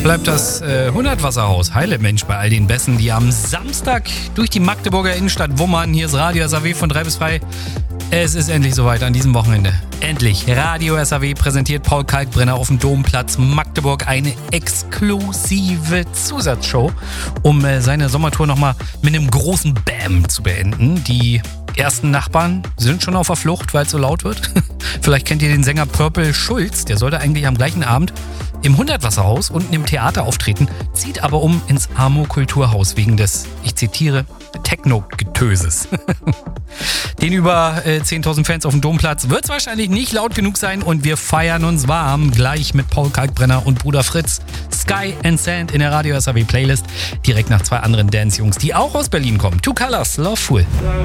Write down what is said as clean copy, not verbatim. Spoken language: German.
bleibt das Hundertwasserhaus heile Mensch bei all den Bässen, die am Samstag durch die Magdeburger Innenstadt wummern. Hier ist Radio SAW von 3 bis 3. Es ist endlich soweit an diesem Wochenende. Endlich. Radio SAW präsentiert Paul Kalkbrenner auf dem Domplatz Magdeburg eine exklusive Zusatzshow, um seine Sommertour nochmal mit einem großen Bam zu beenden. Die ersten Nachbarn sind schon auf der Flucht, weil es so laut wird. Vielleicht kennt ihr den Sänger Purple Schulz. Der sollte eigentlich am gleichen Abend im Hundertwasserhaus unten im Theater auftreten, zieht aber um ins Amo Kulturhaus wegen des, ich zitiere, Techno-Getöses. Den über 10.000 Fans auf dem Domplatz wird es wahrscheinlich nicht laut genug sein und wir feiern uns warm gleich mit Paul Kalkbrenner und Bruder Fritz. Sky and Sand in der Radio SAW Playlist, direkt nach zwei anderen Dance-Jungs, die auch aus Berlin kommen. Two Colors, Loveful.